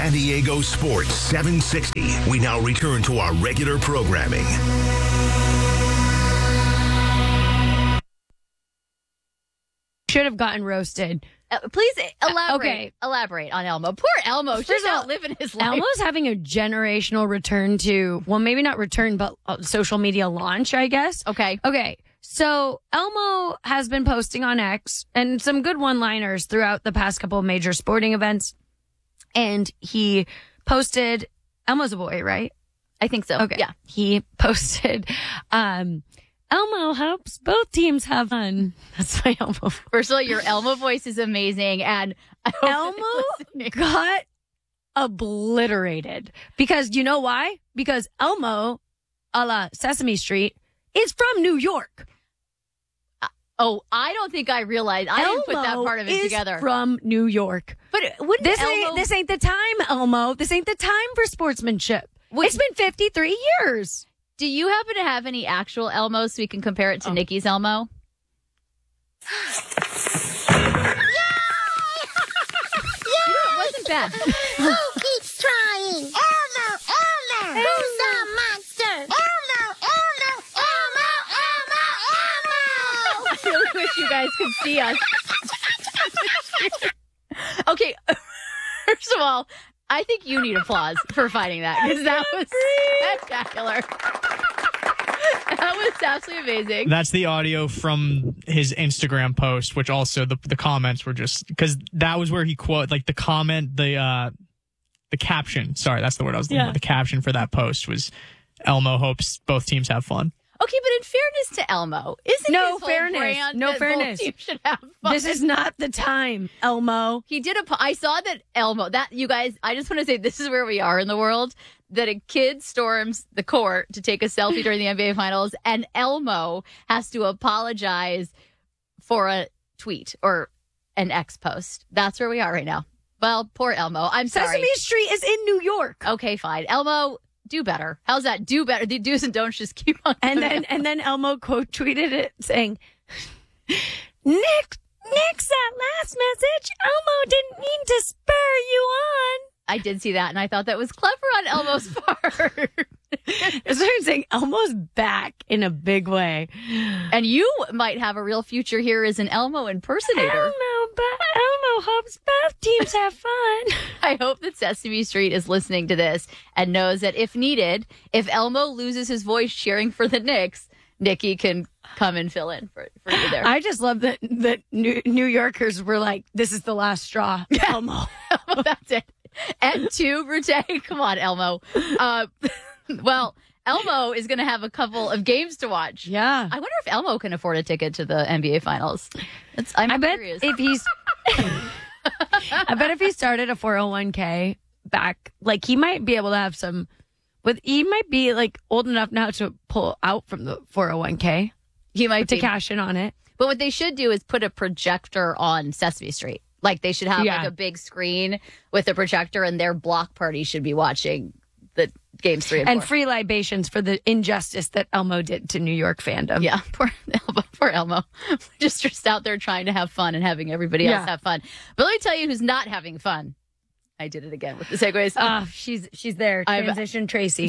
San Diego Sports 760. We now return to our regular programming. Should have gotten roasted. Please elaborate. Okay. Elaborate on Elmo. Poor Elmo. She's not living his life. Elmo's having a generational return to, well, maybe not return, but social media launch, I guess. Okay. Okay. So Elmo has been posting on X and some good one-liners throughout the past couple of major sporting events. And he posted, Elmo's a boy, right? I think so. Okay. Yeah. He posted, Elmo helps both teams have fun. That's my Elmo. First of all, your Elmo voice is amazing. And I hope Elmo got obliterated. Because you know why? Because Elmo, a la Sesame Street, is from New York. Oh, I don't think I realized. I didn't put that part of it is together. From New York. But wouldn't This ain't the time, Elmo. This ain't the time for sportsmanship. It's been 53 years. Do you happen to have any actual Elmo so we can compare it to Nikki's Elmo? It wasn't bad. Who keeps trying? Elmo, Elmo. Who's the monster? Elmo, Elmo, Elmo, Elmo, Elmo. I really wish you guys could see us. Okay, first of all, I think you need applause for finding that because that was spectacular. That was absolutely amazing. That's the audio from his Instagram post, which also the comments were just because that was where he quote like the comment, the caption. Sorry, that's the word I was looking for. The caption for that post was Elmo hopes both teams have fun. Okay, but in fairness to Elmo, isn't No his whole fairness. brand No that fairness. both teams should have fun? This is not the time, Elmo. He did I saw that Elmo, that you guys, I just want to say this is where we are in the world, that a kid storms the court to take a selfie during the NBA Finals, and Elmo has to apologize for a tweet or an X post. That's where we are right now. Well, poor Elmo. I'm sorry. Sesame Street is in New York. Okay, fine. Elmo, do better. How's that? Do better. The do's and don'ts just keep on. And then Elmo quote tweeted it saying, Nick that last message, Elmo didn't mean to spur you on. I did see that, and I thought that was clever on Elmo's part. That's what I'm saying. Elmo's back in a big way. And you might have a real future here as an Elmo impersonator. Elmo hopes both teams have fun. I hope that Sesame Street is listening to this and knows that if needed, if Elmo loses his voice cheering for the Knicks, Nikki can come and fill in for you there. I just love that New Yorkers were like, this is the last straw. Elmo. That's it. And two, Brute. Come on, Elmo. Well, Elmo is going to have a couple of games to watch. Yeah. I wonder if Elmo can afford a ticket to the NBA Finals. I'm curious. I bet if he started a 401k back, like he might be able to have some. He might be like old enough now to pull out from the 401k. He might to cash in on it. But what they should do is put a projector on Sesame Street. Like they should have like a big screen with a projector, and their block party should be watching the games 3 and 4. And free libations for the injustice that Elmo did to New York fandom. Yeah, poor Elmo. Poor Elmo. Just out there trying to have fun and having everybody else have fun. But let me tell you who's not having fun. I did it again with the segues. She's there. Transition Tracy.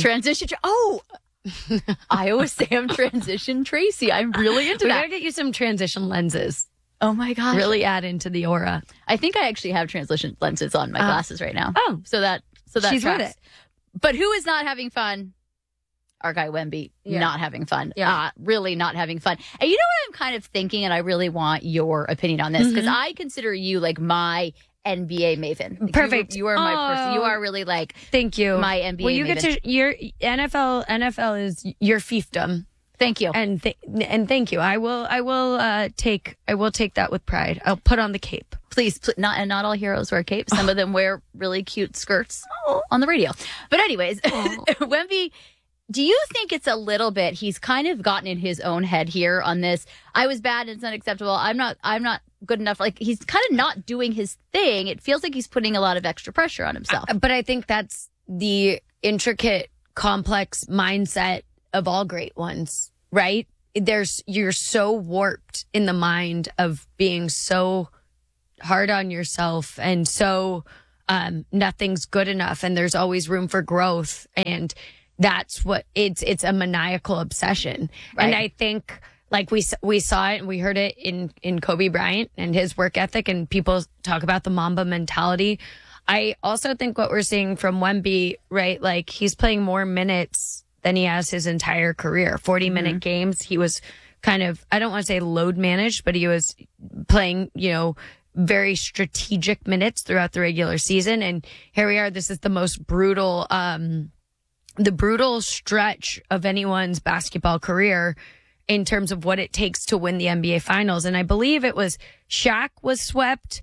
I always say I'm Transition Tracy. I'm really into We that. gotta get you some transition lenses. Oh my gosh. Really add into the aura. I think I actually have transition lenses on my glasses right now. Oh. So that she's tracks. with it. But who is not having fun? Our guy Wemby, not having fun. Yeah. Really not having fun. And you know what I'm kind of thinking, and I really want your opinion on this, because I consider you like my NBA maven. Like, Perfect. You are my person. You are really like thank you. My NBA Well, you maven. get to your NFL is your fiefdom. Thank you. And thank you. I will take that with pride. I'll put on the cape. Please, not all heroes wear capes. Some of them wear really cute skirts on the radio. But anyways, Wemby, do you think it's a little bit, he's kind of gotten in his own head here on this, I was bad and it's unacceptable, I'm not good enough. Like, he's kind of not doing his thing. It feels like he's putting a lot of extra pressure on himself. But I think that's the intricate, complex mindset of all great ones, right? You're so warped in the mind of being so hard on yourself and so nothing's good enough and there's always room for growth. And that's what it's a maniacal obsession. Right. And I think like we saw it and we heard it in Kobe Bryant and his work ethic, and people talk about the Mamba mentality. I also think what we're seeing from Wemby, right? Like he's playing more minutes than he has his entire career, 40-minute games. He was kind of, I don't want to say load managed, but he was playing, very strategic minutes throughout the regular season. And here we are. This is the most brutal, the brutal stretch of anyone's basketball career in terms of what it takes to win the NBA finals. And I believe it was Shaq was swept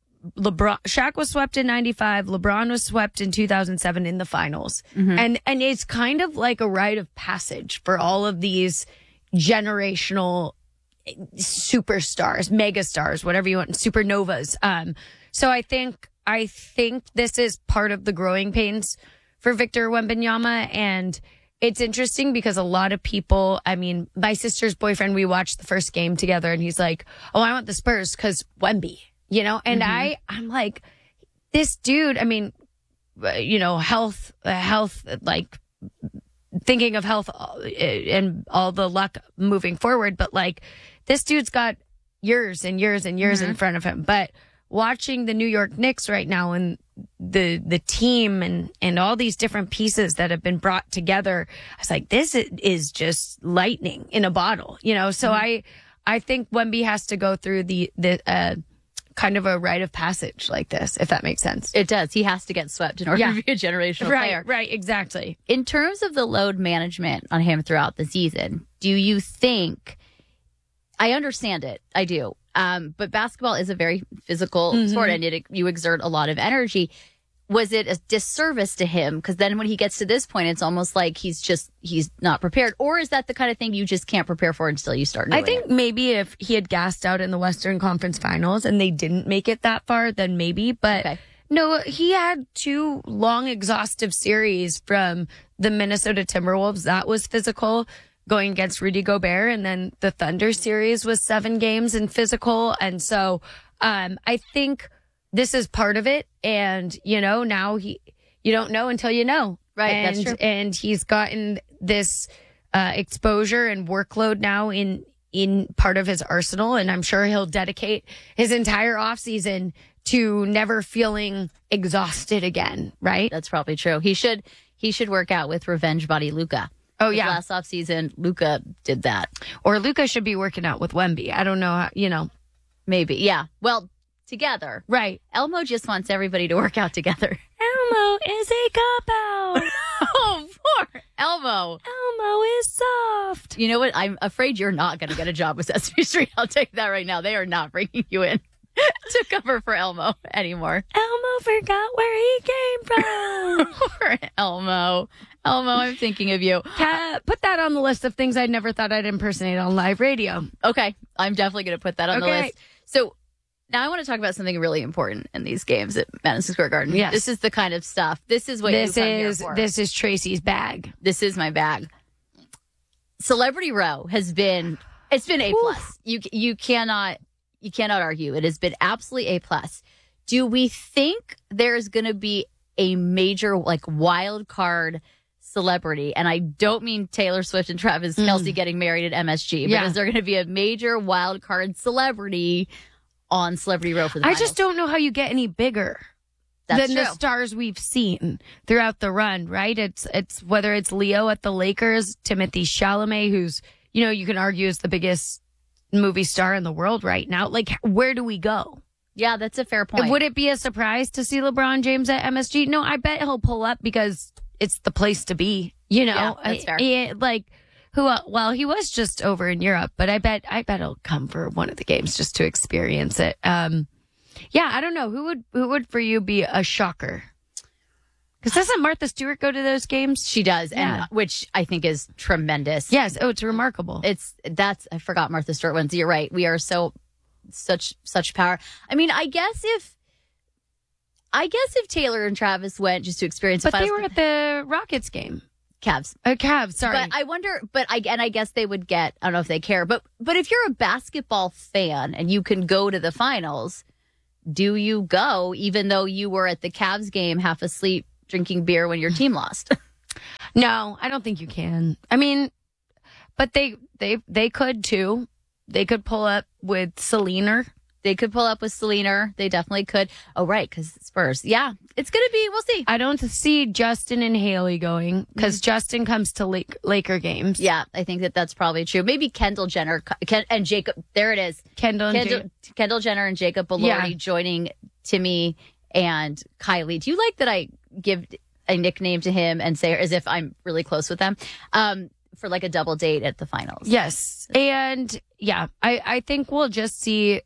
in 95. LeBron was swept in 2007 in the finals. And it's kind of like a rite of passage for all of these generational superstars, megastars, whatever you want, supernovas. So I think this is part of the growing pains for Victor Wembanyama. And it's interesting because a lot of people, I mean, my sister's boyfriend, we watched the first game together and he's like, oh, I want the Spurs because Wemby, and I'm like, this dude, I mean, health, like thinking of health and all the luck moving forward. But like this dude's got years and years and years in front of him. But watching the New York Knicks right now and the team and all these different pieces that have been brought together, I was like, this is just lightning in a bottle, So I think Wemby has to go through the kind of a rite of passage like this, if that makes sense. It does. He has to get swept in order to be a generational player. Right, exactly. In terms of the load management on him throughout the season, do you think, I understand it, I do, but basketball is a very physical sport and you exert a lot of energy. Was it a disservice to him? Because then when he gets to this point, it's almost like he's not prepared. Or is that the kind of thing you just can't prepare for until you start doing I think maybe if he had gassed out in the Western Conference Finals and they didn't make it that far, then maybe. But no, he had 2 long, exhaustive series from the Minnesota Timberwolves. That was physical, going against Rudy Gobert. And then the Thunder series was 7 games and physical. And so I think this is part of it. And, now you don't know until you know. Right. And, that's true. And he's gotten this exposure and workload now in part of his arsenal. And I'm sure he'll dedicate his entire offseason to never feeling exhausted again. Right. That's probably true. He should work out with Revenge Body Luka. Oh, yeah. Last offseason, Luka did that. Or Luka should be working out with Wemby. I don't know how, Maybe. Yeah. Well, together. Right. Elmo just wants everybody to work out together. Elmo is a cop-out. Oh, poor Elmo. Elmo is soft. You know what? I'm afraid you're not going to get a job with Sesame Street. I'll take that right now. They are not bringing you in to cover for Elmo anymore. Elmo forgot where he came from. Poor Elmo. Elmo, I'm thinking of you. Put that on the list of things I never thought I'd impersonate on live radio. Okay. I'm definitely going to put that on the list. So now I want to talk about something really important in these games at Madison Square Garden. Yes. This is the kind of stuff. This is what you come here for. This is Tracy's bag. This is my bag. Celebrity Row has been, it's been A+. You cannot argue. It has been absolutely A+. Do we think there's going to be a major wild card celebrity? And I don't mean Taylor Swift and Travis Kelce getting married at MSG, but is there going to be a major wild card celebrity on Celebrity Row for the finals? I just don't know how you get any bigger than the stars we've seen throughout the run, right? It's whether it's Leo at the Lakers, Timothée Chalamet, who's, you can argue is the biggest movie star in the world right now. Like, where do we go? Yeah, that's a fair point. Would it be a surprise to see LeBron James at MSG? No, I bet he'll pull up because it's the place to be, Yeah, that's fair. He was just over in Europe, but I bet he'll come for one of the games just to experience it. I don't know. Who would for you be a shocker? Because doesn't Martha Stewart go to those games? She does, and which I think is tremendous. Yes. Oh, it's remarkable. I forgot Martha Stewart went. You're right. We are such power. I mean, I guess if Taylor and Travis went just to experience, but they were at the Rockets game. Cavs. Cavs, sorry. But I wonder, I guess they would get, I don't know if they care, but if you're a basketball fan and you can go to the finals, do you go even though you were at the Cavs game half asleep drinking beer when your team lost? No, I don't think you can. I mean, but they could too. They could pull up with Selena. They could pull up with Selena. They definitely could. Oh, right, because Spurs. Yeah, it's going to be, we'll see. I don't see Justin and Haley going because Justin comes to Laker games. Yeah, I think that's probably true. Maybe Kendall Jenner and Jacob. There it is. Kendall Jenner and Jacob Elordi joining Timmy and Kylie. Do you like that I give a nickname to him and say as if I'm really close with them for like a double date at the finals? Yes. And yeah, I think we'll just see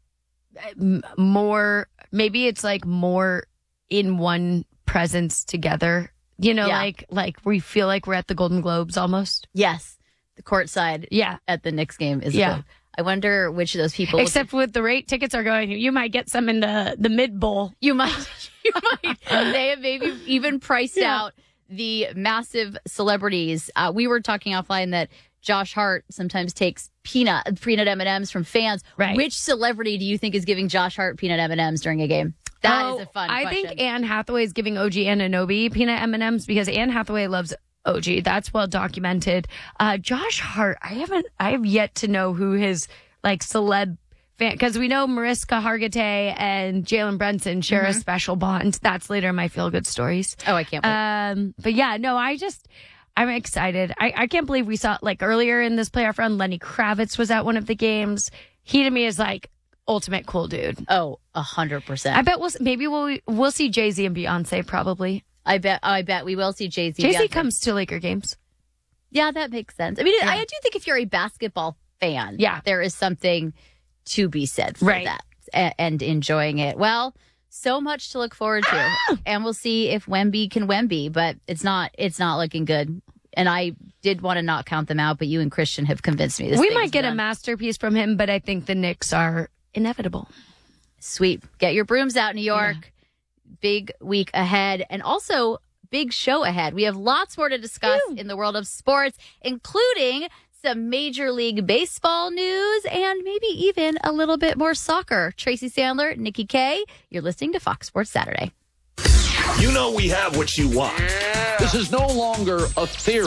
more, maybe it's like more in one presence together, like we feel like we're at the Golden Globes almost. Yes, the courtside at the Knicks game is good. I wonder which of those people, except with the rate tickets are going, you might get some in the mid bowl. You might they have maybe even priced out the massive celebrities. We were talking offline that Josh Hart sometimes takes peanut M&Ms from fans. Right. Which celebrity do you think is giving Josh Hart peanut M&Ms during a game? That is a fun question. I think Anne Hathaway is giving OG Anunoby peanut M&Ms because Anne Hathaway loves OG. That's well documented. Josh Hart, I have yet to know who his like celeb fan, because we know Mariska Hargitay and Jalen Brunson share a special bond. That's later in my feel good stories. Oh, I can't wait. But yeah, no, I'm excited. I can't believe we saw, like, earlier in this playoff run, Lenny Kravitz was at one of the games. He, to me, is, like, ultimate cool dude. Oh, 100%. I bet we'll see Jay-Z and Beyonce, probably. I bet we will see Jay-Z. Jay-Z comes to Laker games. Yeah, that makes sense. I mean, I do think if you're a basketball fan, there is something to be said for that and enjoying it. Well, so much to look forward to, and we'll see if Wemby can Wemby, but it's not looking good. And I did want to not count them out, but you and Christian have convinced me. We might get a masterpiece from him, but I think the Knicks are inevitable. Sweet. Get your brooms out, New York. Yeah. Big week ahead, and also big show ahead. We have lots more to discuss in the world of sports, including some Major League Baseball news and maybe even a little bit more soccer. Tracy Sandler, Nikki K, you're listening to Fox Sports Saturday. You know we have what you want. Yeah. This is no longer a theory.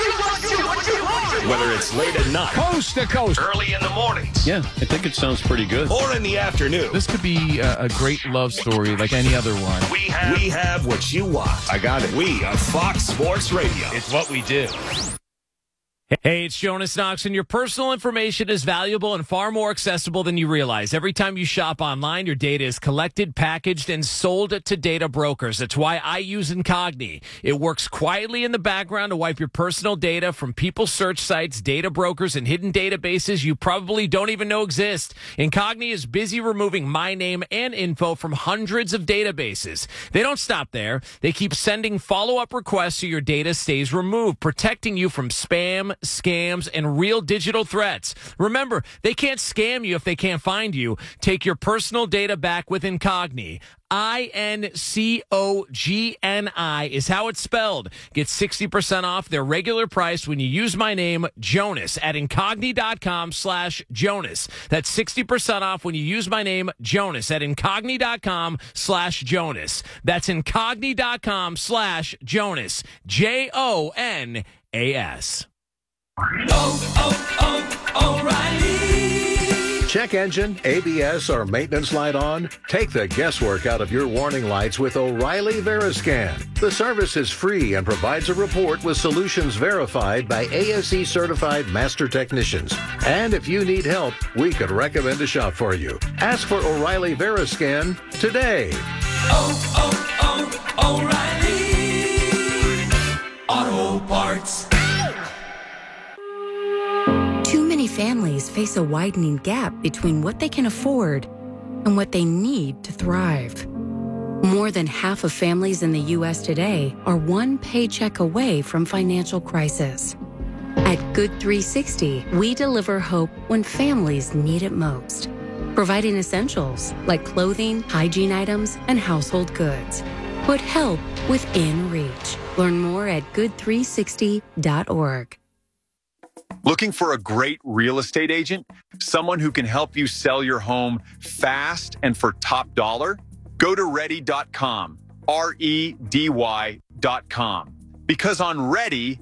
Whether it's late at night, coast to coast, early in the mornings. Yeah, I think it sounds pretty good. Or in the afternoon. This could be a great love story like any other one. We have what you want. I got it. We are Fox Sports Radio. It's what we do. Hey, it's Jonas Knox, and your personal information is valuable and far more accessible than you realize. Every time you shop online, your data is collected, packaged, and sold to data brokers. That's why I use Incogni. It works quietly in the background to wipe your personal data from people's search sites, data brokers, and hidden databases you probably don't even know exist. Incogni is busy removing my name and info from hundreds of databases. They don't stop there. They keep sending follow-up requests so your data stays removed, protecting you from spam, scams, and real digital threats. Remember, they can't scam you if they can't find you. Take your personal data back with Incogni. Incogni is how it's spelled. Get 60% off their regular price when you use my name, Jonas, at Incogni.com/Jonas. That's 60% off when you use my name, Jonas, at Incogni.com/Jonas. That's Incogni.com/Jonas. JONAS. O'Reilly. Check engine, ABS, or maintenance light on? Take the guesswork out of your warning lights with O'Reilly Veriscan. The service is free and provides a report with solutions verified by ASE certified master technicians. And if you need help, we could recommend a shop for you. Ask for O'Reilly Veriscan today. O'Reilly Auto Parts. Too many families face a widening gap between what they can afford and what they need to thrive. More than half of families in the U.S. today are one paycheck away from financial crisis. At Good 360, we deliver hope when families need it most, providing essentials like clothing, hygiene items, and household goods. Put help within reach. Learn more at good360.org. Looking for a great real estate agent? Someone who can help you sell your home fast and for top dollar? Go to ready.com, REDY.com. Because on Ready,